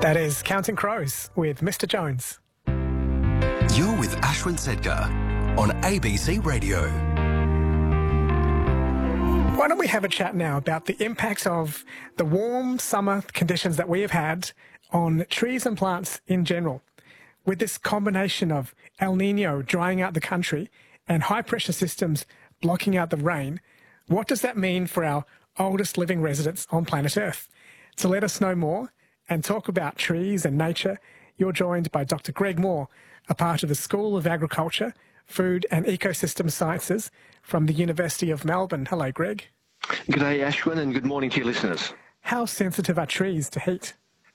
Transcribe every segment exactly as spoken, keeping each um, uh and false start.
That is Counting Crows with Mister Jones. You're with Ashwin Sedgar on A B C Radio. Why don't we have a chat now about the impacts of the warm summer conditions that we have had on trees and plants in general. With this combination of El Nino drying out the country and high pressure systems blocking out the rain, what does that mean for our oldest living residents on planet Earth? To let us know more and talk about trees and nature, you're joined by Doctor Greg Moore, a part of the School of Agriculture, Food and Ecosystem Sciences from the University of Melbourne. Hello, Greg. Good day, Ashwin, and good morning to your listeners. How sensitive are trees to heat?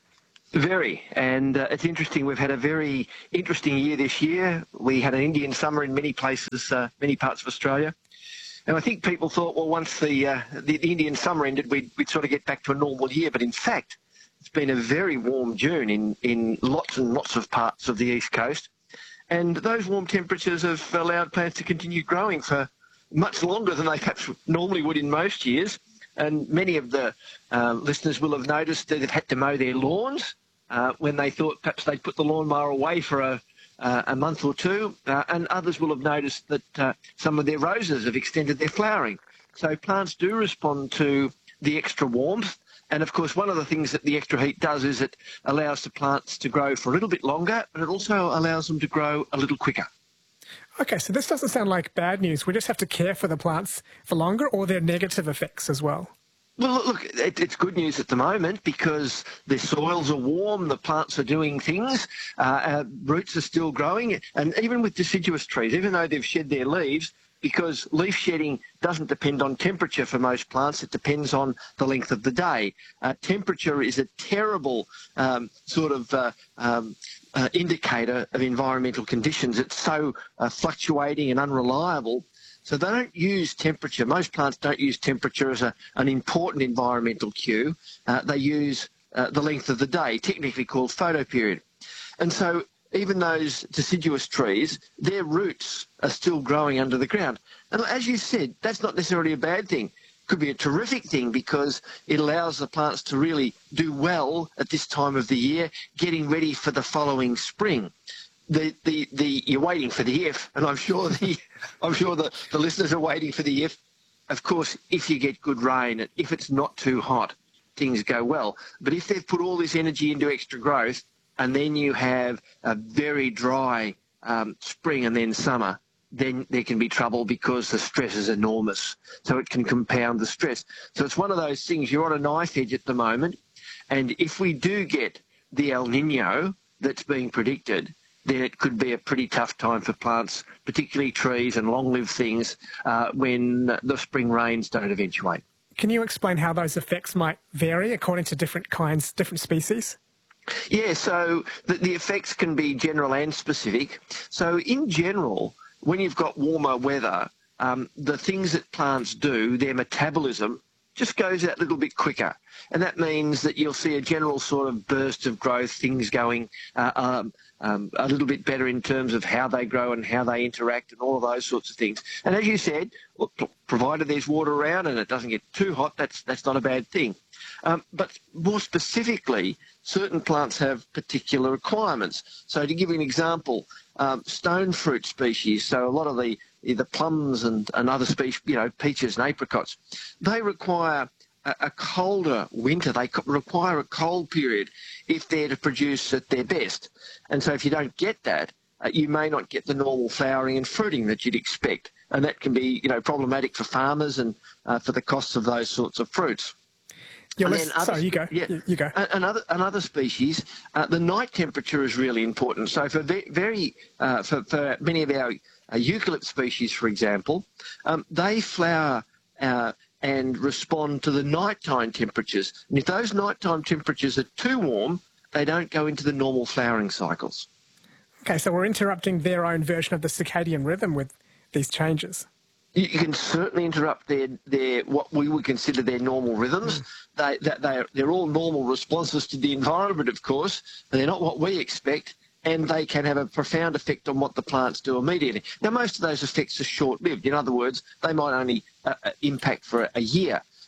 Very, and uh, it's interesting. We've had a very interesting year this year. We had an Indian summer in many places, uh, many parts of Australia. And I think people thought, well, once the, uh, the, the Indian summer ended, we'd, we'd sort of get back to a normal year. But in fact, it's been a very warm June in, in lots and lots of parts of the East Coast. And those warm temperatures have allowed plants to continue growing for much longer than they perhaps normally would in most years. And many of the uh, listeners will have noticed that they've had to mow their lawns uh, when they thought perhaps they'd put the lawnmower away for a, uh, a month or two. Uh, and others will have noticed that uh, some of their roses have extended their flowering. So plants do respond to the extra warmth. And, of course, one of the things that the extra heat does is it allows the plants to grow for a little bit longer, but it also allows them to grow a little quicker. Okay, so this doesn't sound like bad news. We just have to care for the plants for longer, or there are negative effects as well? Well, look, it, it's good news at the moment because the soils are warm, the plants are doing things, uh, uh, roots are still growing, and even with deciduous trees, even though they've shed their leaves, because leaf shedding doesn't depend on temperature for most plants, it depends on the length of the day. Uh, temperature is a terrible um, sort of uh, um, uh, indicator of environmental conditions. It's so uh, fluctuating and unreliable. So they don't use temperature. Most plants don't use temperature as a, an important environmental cue. Uh, they use uh, the length of the day, technically called photoperiod. And so even those deciduous trees, their roots are still growing under the ground. And as you said, that's not necessarily a bad thing. It could be a terrific thing because it allows the plants to really do well at this time of the year, getting ready for the following spring. The, the, the, you're waiting for the if, and I'm sure the I'm sure the, the listeners are waiting for the if. Of course, if you get good rain, if it's not too hot, things go well. But if they've put all this energy into extra growth, and then you have a very dry um, spring and then summer, then there can be trouble because the stress is enormous. So it can compound the stress. So it's one of those things, you're on a knife edge at the moment, and if we do get the El Nino that's being predicted, then it could be a pretty tough time for plants, particularly trees and long-lived things, uh, when the spring rains don't eventuate. Can you explain how those effects might vary according to different kinds, different species? Yeah, so the, the effects can be general and specific. So in general, when you've got warmer weather, um, the things that plants do, their metabolism just goes that little bit quicker. And that means that you'll see a general sort of burst of growth, things going uh, um, um, a little bit better in terms of how they grow and how they interact and all of those sorts of things. And as you said, well, provided there's water around and it doesn't get too hot, that's, that's not a bad thing. Um, but more specifically, certain plants have particular requirements. So to give you an example, um, stone fruit species, so a lot of the the plums and, and other species, you know, peaches and apricots, they require a, a colder winter. They require a cold period if they're to produce at their best. And so if you don't get that, uh, you may not get the normal flowering and fruiting that you'd expect. And that can be, you know, problematic for farmers and uh, for the costs of those sorts of fruits. Yeah, other, sorry, you go. Yeah, you, you go. Another another species, uh, the night temperature is really important. So for very uh, for, for many of our uh, eucalypt species, for example, um, they flower uh, and respond to the nighttime temperatures. And if those nighttime temperatures are too warm, they don't go into the normal flowering cycles. Okay, so we're interrupting their own version of the circadian rhythm with these changes. You can certainly interrupt their, their what we would consider their normal rhythms. Mm. They, they, they're, they're all normal responses to the environment, of course, but they're not what we expect, and they can have a profound effect on what the plants do immediately. Now, most of those effects are short-lived. In other words, they might only uh, impact for a year.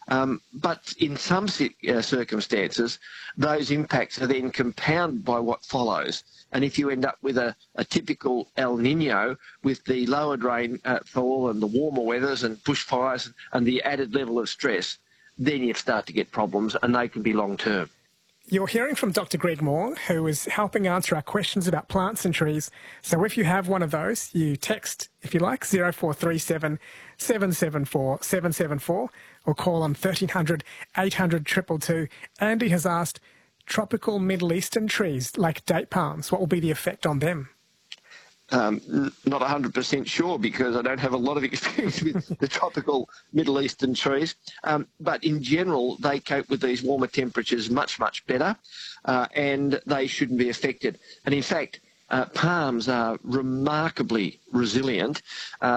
Um, but in some ci- uh, circumstances, those impacts are then compounded by what follows. And if you end up with a, a typical El Nino with the lowered rainfall and the warmer weathers and bushfires and the added level of stress, then you start to get problems, and they can be long-term. You're hearing from Doctor Greg Moore, who is helping answer our questions about plants and trees. So if you have one of those, you text, if you like, zero four three seven, seven seven four, seven seven four or call on thirteen hundred, eight hundred, two two two. Andy has asked, tropical Middle Eastern trees like date palms, what will be the effect on them? Um, n- not one hundred percent sure because I don't have a lot of experience with the tropical Middle Eastern trees. Um, but in general, they cope with these warmer temperatures much, much better, uh, and they shouldn't be affected. And in fact, uh, palms are remarkably resilient. Uh,